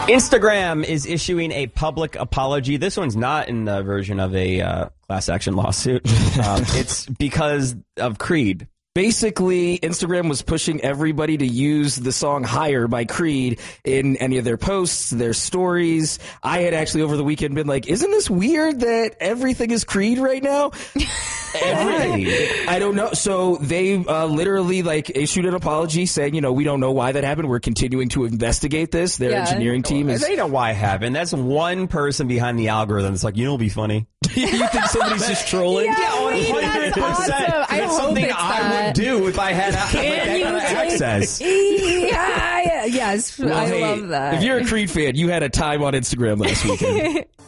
Instagram is issuing a public apology. This one's not in the version of a class action lawsuit. It's because of Creed. Basically, Instagram was pushing everybody to use the song Higher by Creed in any of their posts, their stories. I had actually over the weekend been like, isn't this weird that everything is Creed right now? I don't know. So they literally issued an apology saying, we don't know why that happened. We're continuing to investigate this. Their engineering team is... They know why it happened. That's one person behind the algorithm. It's like, it'll be funny. You think somebody's just trolling? Yeah, 100%. awesome. It's something I would do if I had that kind of access. Yes, Well, I love that. If you're a Creed fan, you had a time on Instagram last weekend.